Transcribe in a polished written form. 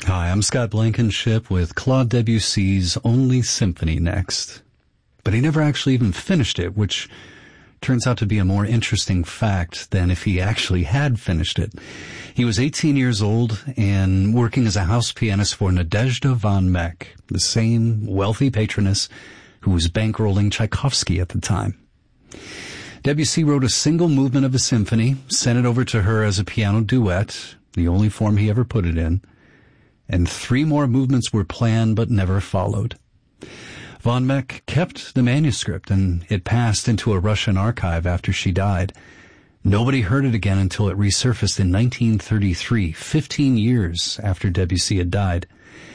Hi, I'm Scott Blankenship with Claude Debussy's Only Symphony next. But he never actually even finished it, which turns out to be a more interesting fact than if he actually had finished it. He was 18 years old and working as a house pianist for Nadezhda von Meck, the same wealthy patroness who was bankrolling Tchaikovsky at the time. Debussy wrote a single movement of a symphony, sent it over to her as a piano duet, the only form he ever put it in, and 3 more movements were planned but never followed. Von Meck kept the manuscript, and it passed into a Russian archive after she died. Nobody heard it again until it resurfaced in 1933, 15 years after Debussy had died.